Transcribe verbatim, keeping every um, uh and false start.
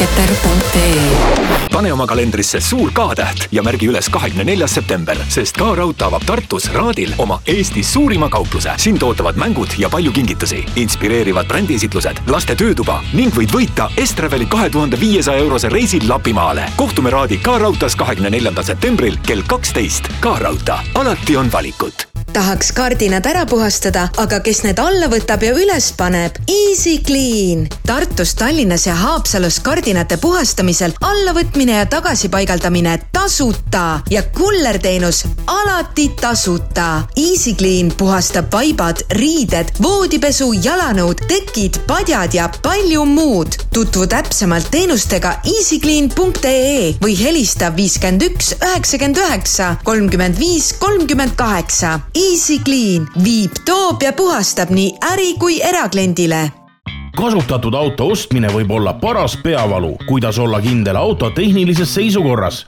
marketer punkt ee. Pane oma kalendrisse suur K-täht ja märgi üles kahekümne neljas september, sest K-Raudtee avab Tartus Raadil oma Eestis suurima kaupluse. Siin tootavad mängud ja palju kingitusi, inspireerivad brändiesitlused, laste töötuba ning võid võita Estraveli kahe tuhande viiesaja eurose reisil Lapimaale. Kohtume Raadi K-Raudtees kahekümne neljandal septembril kell kaksteist. K-Raudtee, alati on valikut. Tahaks kardinad ära puhastada, aga kes need alla võtab ja üles paneb? Easy Clean. Tartus, Tallinnas ja Haapsalus kardinate puhastamisel allavõtmine ja tagasipaigaldamine tasuta ja kullerteenus alati tasuta. Easy Clean puhastab vaibad, riided, voodipesu, jalanõud, tekid, padjad ja palju muud. Tutvu täpsemalt teenustega easy clean punkt ee või helista viiskümmend üks üheksakümmend üheksa kolmkümmend viis kolmkümmend kaheksa. Easy Clean viib, toob ja puhastab nii äri kui erakliendile. Kasutatud auto ostmine võib olla paras peavalu. Kuidas olla kindel auto tehnilises seisukorras?